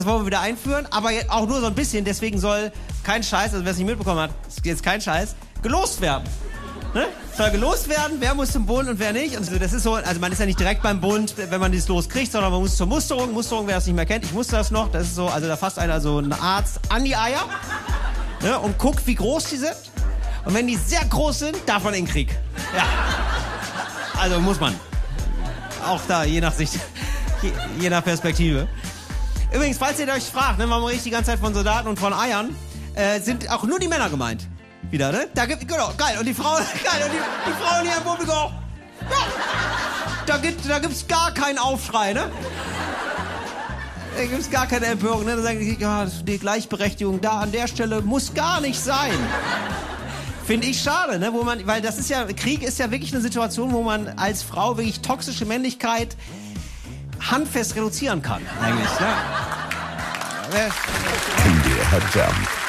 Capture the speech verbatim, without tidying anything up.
Das wollen wir wieder einführen, aber auch nur so ein bisschen. Deswegen soll kein Scheiß, also wer es nicht mitbekommen hat, ist jetzt kein Scheiß, gelost werden. Ne? Soll gelost werden, wer muss zum Bund und wer nicht. Und das ist so, also man ist ja nicht direkt beim Bund, wenn man dieses Los kriegt, sondern man muss zur Musterung. Musterung, wer das nicht mehr kennt, ich musste das noch. Das ist so, also da fasst einer so ein Arzt an die Eier, ne? Und guckt, wie groß die sind. Und wenn die sehr groß sind, darf man in den Krieg. Ja. Also muss man. Auch da, je nach Sicht, je, je nach Perspektive. Übrigens, falls ihr euch fragt, ne, warum rede ich die ganze Zeit von Soldaten und von Eiern, äh, sind auch nur die Männer gemeint. Wieder, ne? Da gibt, genau, geil. Und die Frauen, geil. Und die, die Frauen hier im Publikum auch. Ja. Da gibt, da gibt's gar keinen Aufschrei, ne? Da gibt's gar keine Empörung, ne? Da sagen die, ja, die Gleichberechtigung da an der Stelle muss gar nicht sein. Finde ich schade, ne? Wo man, weil das ist ja, Krieg ist ja wirklich eine Situation, wo man als Frau wirklich toxische Männlichkeit handfest reduzieren kann, eigentlich, ne? N D R Jump.